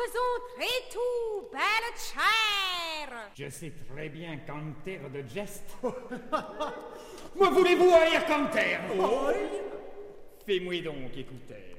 entrez tout, belle chair. Je sais très bien canter de geste. Me voulez-vous haïr canter? Oui. Fais-moi donc écouter.